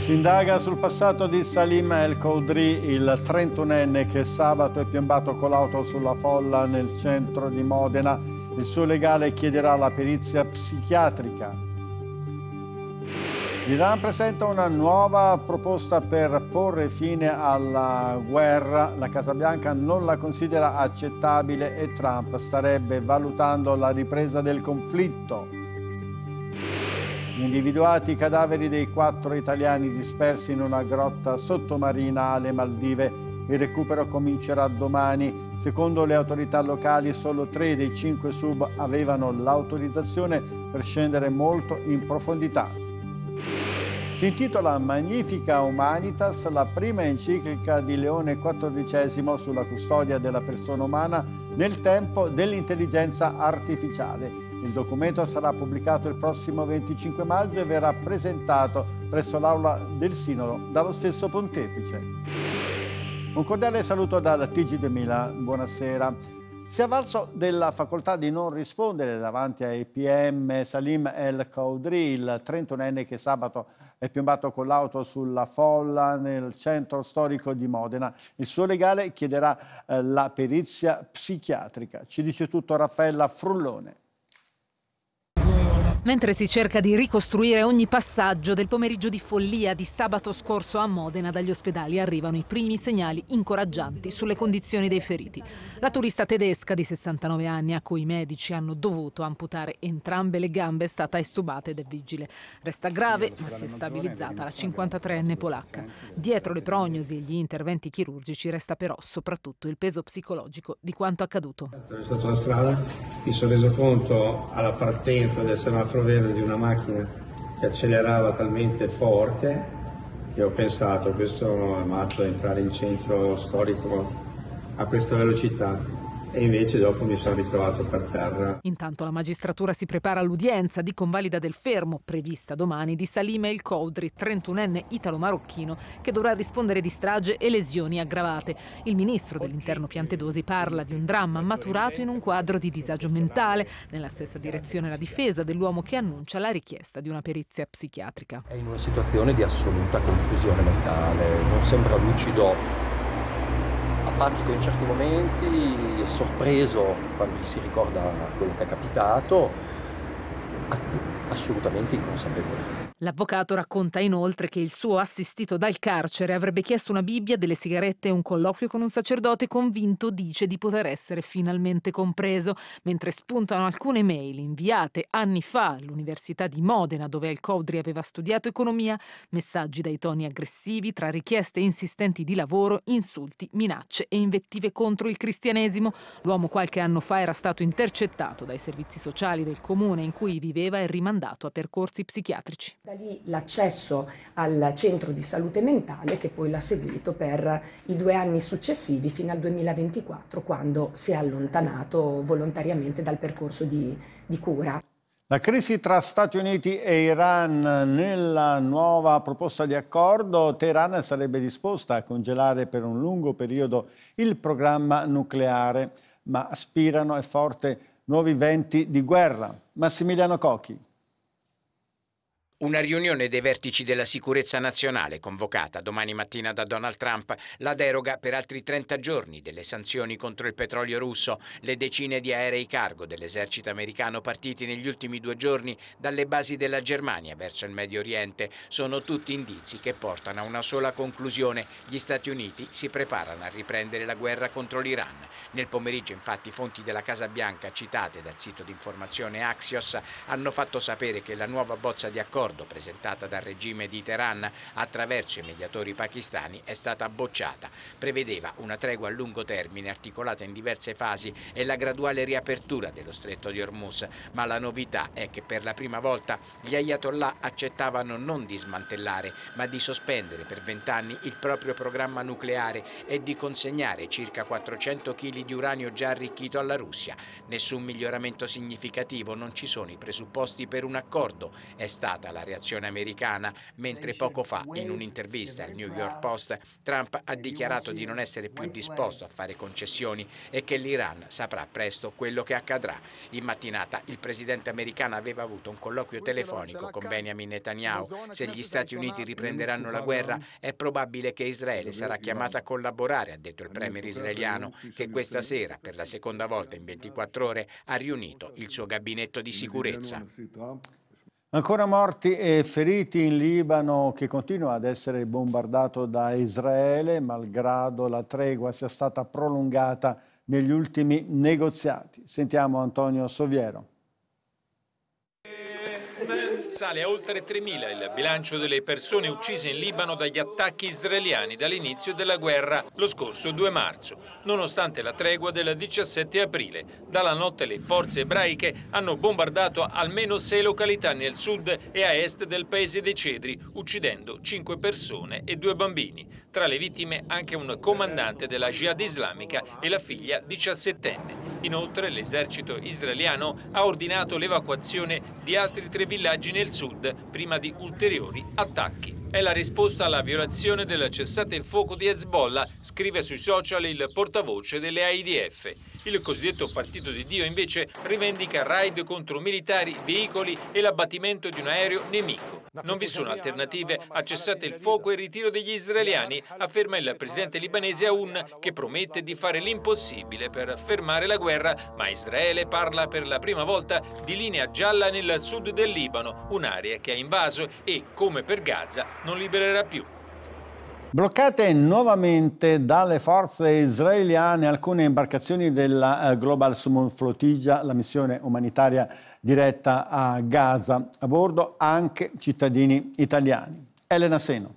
Si indaga sul passato di Salim El Khoudry, il 31enne che sabato è piombato con l'auto sulla folla nel centro di Modena. Il suo legale chiederà la perizia psichiatrica. L'Iran presenta una nuova proposta per porre fine alla guerra. La Casa Bianca non la considera accettabile e Trump starebbe valutando la ripresa del conflitto. Individuati i cadaveri dei 4 italiani dispersi in una grotta sottomarina alle Maldive. Il recupero comincerà domani. Secondo le autorità locali, solo 3 dei 5 sub avevano l'autorizzazione per scendere molto in profondità. Si intitola Magnifica Humanitas, la prima enciclica di Leone XIV sulla custodia della persona umana nel tempo dell'intelligenza artificiale. Il documento sarà pubblicato il prossimo 25 maggio e verrà presentato presso l'Aula del Sinodo dallo stesso Pontefice. Un cordiale saluto dal TG2000, buonasera. Si è avvalso della facoltà di non rispondere davanti ai PM Salim El Khoudry, il 31enne che sabato è piombato con l'auto sulla folla nel centro storico di Modena. Il suo legale chiederà la perizia psichiatrica. Ci dice tutto Raffaella Frullone. Mentre si cerca di ricostruire ogni passaggio del pomeriggio di follia di sabato scorso a Modena, dagli ospedali arrivano i primi segnali incoraggianti sulle condizioni dei feriti. La turista tedesca di 69 anni, a cui i medici hanno dovuto amputare entrambe le gambe, è stata estubata ed è vigile. Resta grave, ma si è stabilizzata la 53enne polacca. Dietro le prognosi e gli interventi chirurgici resta però soprattutto il peso psicologico di quanto accaduto. Ho attraversato la strada, mi sono reso conto alla partenza del semaforo verde di una macchina che accelerava talmente forte che ho pensato: questo è matto a entrare in centro storico a questa velocità, e invece dopo mi sono ritrovato per terra. Intanto la magistratura si prepara all'udienza di convalida del fermo, prevista domani, di Salim El Khoudry, 31enne italo-marocchino, che dovrà rispondere di strage e lesioni aggravate. Il ministro dell'Interno Piantedosi parla di un dramma maturato in un quadro di disagio mentale. Nella stessa direzione la difesa dell'uomo, che annuncia la richiesta di una perizia psichiatrica. È in una situazione di assoluta confusione mentale, non sembra lucido, apatico in certi momenti, sorpreso quando gli si ricorda quello che è capitato, assolutamente inconsapevole. L'avvocato racconta inoltre che il suo assistito dal carcere avrebbe chiesto una Bibbia, delle sigarette e un colloquio con un sacerdote convinto, dice, di poter essere finalmente compreso, mentre spuntano alcune mail inviate anni fa all'Università di Modena, dove El Khoudry aveva studiato economia, messaggi dai toni aggressivi tra richieste insistenti di lavoro, insulti, minacce e invettive contro il cristianesimo. L'uomo qualche anno fa era stato intercettato dai servizi sociali del comune in cui viveva e rimandato a percorsi psichiatrici. Da lì l'accesso al centro di salute mentale, che poi l'ha seguito per i 2 anni successivi fino al 2024, quando si è allontanato volontariamente dal percorso di cura. La crisi tra Stati Uniti e Iran nella nuova proposta di accordo. Teheran sarebbe disposta a congelare per un lungo periodo il programma nucleare, ma aspirano e forte nuovi venti di guerra. Massimiliano Cocchi. Una riunione dei vertici della sicurezza nazionale convocata domani mattina da Donald Trump, la deroga per altri 30 giorni delle sanzioni contro il petrolio russo, le decine di aerei cargo dell'esercito americano partiti negli ultimi 2 giorni dalle basi della Germania verso il Medio Oriente sono tutti indizi che portano a una sola conclusione: gli Stati Uniti si preparano a riprendere la guerra contro l'Iran. Nel pomeriggio, infatti, fonti della Casa Bianca citate dal sito di informazione Axios hanno fatto sapere che la nuova bozza di accordo presentata dal regime di Teheran attraverso i mediatori pakistani è stata bocciata. Prevedeva una tregua a lungo termine articolata in diverse fasi e la graduale riapertura dello stretto di Hormuz, ma la novità è che per la prima volta gli ayatollah accettavano non di smantellare, ma di sospendere per 20 anni il proprio programma nucleare e di consegnare circa 400 kg di uranio già arricchito alla Russia. Nessun miglioramento significativo, non ci sono i presupposti per un accordo, è stata la reazione americana, mentre poco fa, in un'intervista al New York Post, Trump ha dichiarato di non essere più disposto a fare concessioni e che l'Iran saprà presto quello che accadrà. In mattinata il presidente americano aveva avuto un colloquio telefonico con Benjamin Netanyahu. Se gli Stati Uniti riprenderanno la guerra, è probabile che Israele sarà chiamata a collaborare, ha detto il premier israeliano, che questa sera, per la seconda volta in 24 ore, ha riunito il suo gabinetto di sicurezza. Ancora morti e feriti in Libano, che continua ad essere bombardato da Israele, malgrado la tregua sia stata prolungata negli ultimi negoziati. Sentiamo Antonio Soviero. Sale a oltre 3.000 il bilancio delle persone uccise in Libano dagli attacchi israeliani dall'inizio della guerra lo scorso 2 marzo, nonostante la tregua del 17 aprile. Dalla notte le forze ebraiche hanno bombardato almeno 6 località nel sud e a est del paese dei Cedri, uccidendo 5 persone e 2 bambini. Tra le vittime anche un comandante della Jihad islamica e la figlia 17enne. Inoltre l'esercito israeliano ha ordinato l'evacuazione di altri 3 villaggi nel sud prima di ulteriori attacchi. È la risposta alla violazione del cessate il fuoco di Hezbollah, scrive sui social il portavoce delle AIDF. Il cosiddetto Partito di Dio invece rivendica raid contro militari, veicoli e l'abbattimento di un aereo nemico. Non vi sono alternative a cessate il fuoco e ritiro degli israeliani, afferma il presidente libanese Aoun, che promette di fare l'impossibile per fermare la guerra, ma Israele parla per la prima volta di linea gialla nel sud del Libano, un'area che ha invaso e, come per Gaza, non libererà più. Bloccate nuovamente dalle forze israeliane alcune imbarcazioni della Global Summon Flotilla, la missione umanitaria diretta a Gaza, a bordo anche cittadini italiani. Elena Seno.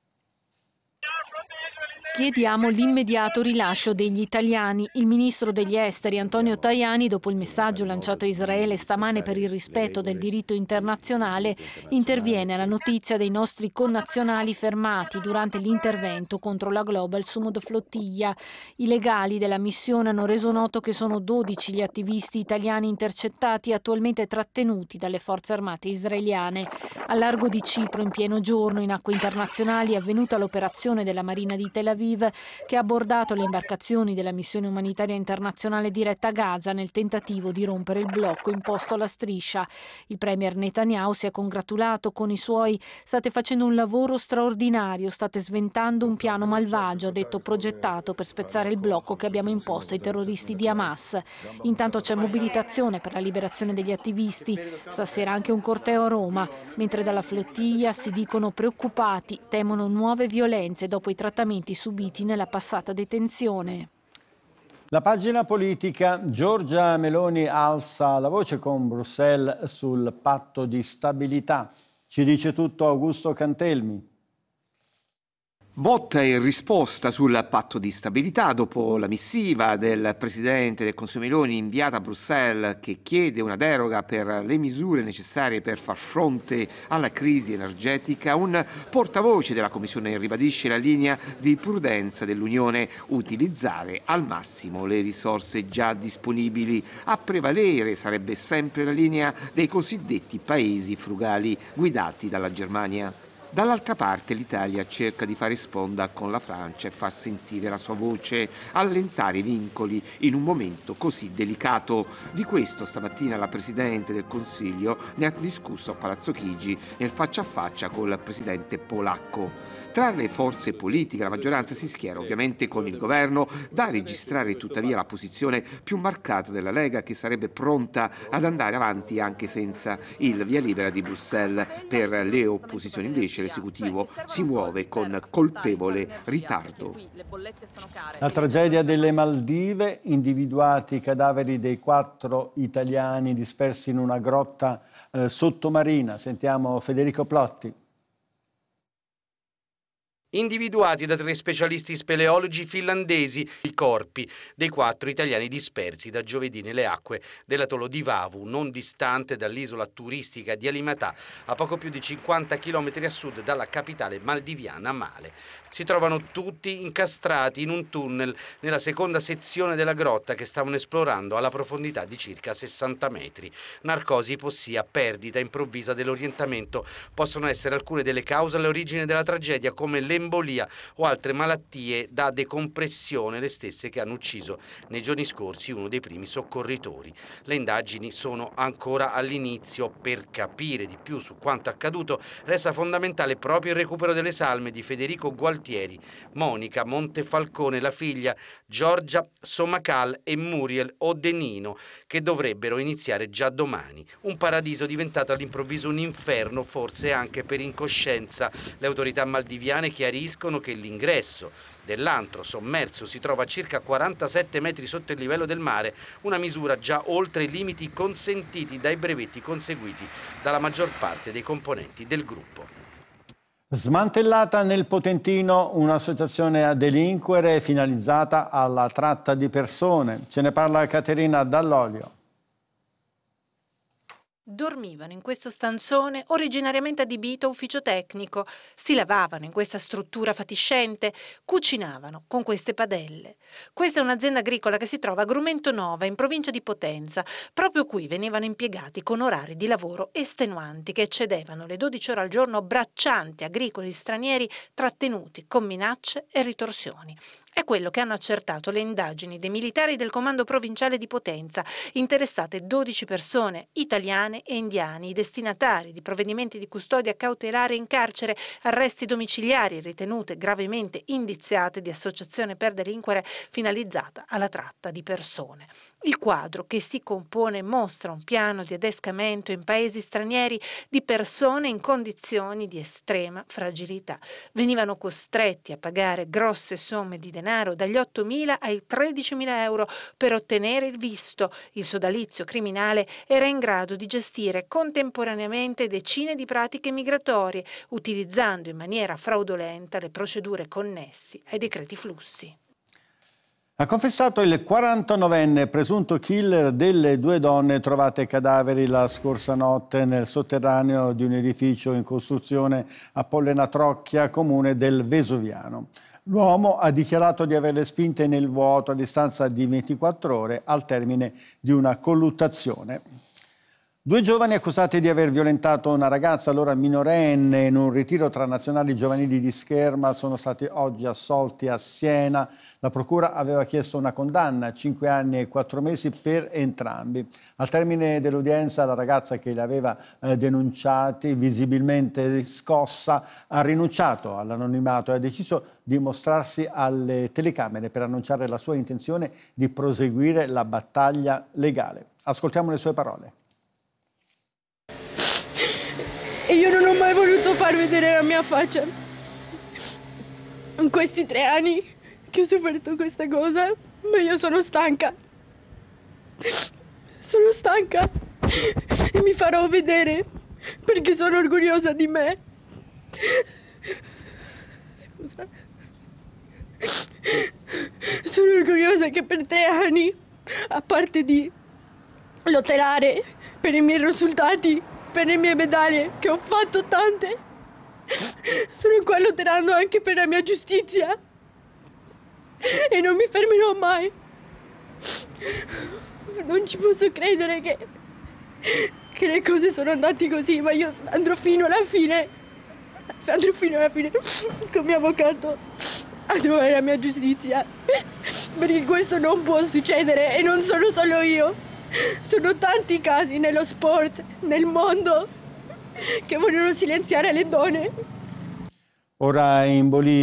Chiediamo l'immediato rilascio degli italiani. Il ministro degli esteri Antonio Tajani, dopo il messaggio lanciato a Israele stamane per il rispetto del diritto internazionale, interviene alla notizia dei nostri connazionali fermati durante l'intervento contro la Global Summon Flotilla. I legali della missione hanno reso noto che sono 12 gli attivisti italiani intercettati e attualmente trattenuti dalle forze armate israeliane. Al largo di Cipro, in pieno giorno, in acque internazionali, è avvenuta l'operazione della Marina di Tel Aviv, che ha abbordato le imbarcazioni della missione umanitaria internazionale diretta a Gaza nel tentativo di rompere il blocco imposto alla striscia. Il premier Netanyahu si è congratulato con i suoi: state facendo un lavoro straordinario, state sventando un piano malvagio, ha detto, progettato per spezzare il blocco che abbiamo imposto ai terroristi di Hamas. Intanto c'è mobilitazione per la liberazione degli attivisti, stasera anche un corteo a Roma, mentre dalla flottiglia si dicono preoccupati, temono nuove violenze dopo i trattamenti subiti nella passata detenzione. La pagina politica: Giorgia Meloni alza la voce con Bruxelles sul patto di stabilità. Ci dice tutto Augusto Cantelmi. Botta in risposta sul patto di stabilità dopo la missiva del Presidente del Consiglio Meloni inviata a Bruxelles, che chiede una deroga per le misure necessarie per far fronte alla crisi energetica. Un portavoce della Commissione ribadisce la linea di prudenza dell'Unione: utilizzare al massimo le risorse già disponibili. A prevalere sarebbe sempre la linea dei cosiddetti paesi frugali guidati dalla Germania. Dall'altra parte l'Italia cerca di fare sponda con la Francia e far sentire la sua voce, allentare i vincoli in un momento così delicato. Di questo stamattina la Presidente del Consiglio ne ha discusso a Palazzo Chigi nel faccia a faccia col Presidente polacco. Tra le forze politiche la maggioranza si schiera ovviamente con il governo, da registrare tuttavia la posizione più marcata della Lega, che sarebbe pronta ad andare avanti anche senza il via libera di Bruxelles. Per le opposizioni invece l'esecutivo si muove con colpevole ritardo. La tragedia delle Maldive: individuati i cadaveri dei 4 italiani dispersi in una grotta sottomarina. Sentiamo Federico Plotti. individuati da 3 specialisti speleologi finlandesi i corpi dei 4 italiani dispersi da giovedì nelle acque dell'atollo di Vavu, non distante dall'isola turistica di Alimatà, a poco più di 50 km a sud dalla capitale maldiviana Male. Si trovano tutti incastrati in un tunnel nella seconda sezione della grotta che stavano esplorando alla profondità di circa 60 metri. Narcosi, ipossia, perdita improvvisa dell'orientamento possono essere alcune delle cause all'origine della tragedia, come l'embolia o altre malattie da decompressione, le stesse che hanno ucciso nei giorni scorsi uno dei primi soccorritori. Le indagini sono ancora all'inizio. Per capire di più su quanto accaduto resta fondamentale proprio il recupero delle salme di Federico Gualtieri, Monica Montefalcone, la figlia, Giorgia Somacal e Muriel Odenino, che dovrebbero iniziare già domani. Un paradiso diventato all'improvviso un inferno, forse anche per incoscienza. Le autorità maldiviane chiariscono che l'ingresso dell'antro sommerso si trova a circa 47 metri sotto il livello del mare, una misura già oltre i limiti consentiti dai brevetti conseguiti dalla maggior parte dei componenti del gruppo. Smantellata nel Potentino un'associazione a delinquere finalizzata alla tratta di persone. Ce ne parla Caterina Dall'Olio. Dormivano in questo stanzone originariamente adibito a ufficio tecnico, si lavavano in questa struttura fatiscente, cucinavano con queste padelle. Questa è un'azienda agricola che si trova a Grumento Nova, in provincia di Potenza. Proprio qui venivano impiegati con orari di lavoro estenuanti che eccedevano le 12 ore al giorno braccianti agricoli stranieri trattenuti con minacce e ritorsioni. È quello che hanno accertato le indagini dei militari del comando provinciale di Potenza, interessate 12 persone, italiane e indiani, i destinatari di provvedimenti di custodia cautelare in carcere, arresti domiciliari, ritenute gravemente indiziate di associazione per delinquere finalizzata alla tratta di persone. Il quadro che si compone mostra un piano di adescamento in paesi stranieri di persone in condizioni di estrema fragilità. Venivano costretti a pagare grosse somme di denaro, dagli 8.000 ai 13.000 euro, per ottenere il visto. Il sodalizio criminale era in grado di gestire contemporaneamente decine di pratiche migratorie, utilizzando in maniera fraudolenta le procedure connesse ai decreti flussi. Ha confessato il 49enne presunto killer delle 2 donne trovate cadaveri la scorsa notte nel sotterraneo di un edificio in costruzione a Pollena-Trocchia, comune del Vesuviano. L'uomo ha dichiarato di averle spinte nel vuoto a distanza di 24 ore al termine di una colluttazione. 2 giovani accusati di aver violentato una ragazza, allora minorenne, in un ritiro tra nazionali giovanili di Scherma sono stati oggi assolti a Siena. La procura aveva chiesto una condanna a 5 anni e 4 mesi per entrambi. Al termine dell'udienza la ragazza che li aveva denunciati, visibilmente scossa, ha rinunciato all'anonimato e ha deciso di mostrarsi alle telecamere per annunciare la sua intenzione di proseguire la battaglia legale. Ascoltiamo le sue parole. E io non ho mai voluto far vedere la mia faccia. In questi 3 anni che ho sofferto questa cosa, ma io sono stanca. Sono stanca e mi farò vedere perché sono orgogliosa di me. Scusa. Sono orgogliosa che per 3 anni, a parte di lottare per i miei risultati, per le mie medaglie, che ho fatto tante, sono qua lottando anche per la mia giustizia e non mi fermerò mai. Non ci posso credere che le cose sono andate così, ma io andrò fino alla fine con mio avvocato a trovare la mia giustizia, perché questo non può succedere e non sono solo io. Sono tanti casi nello sport, nel mondo, che vogliono silenziare le donne. Ora in Bolivia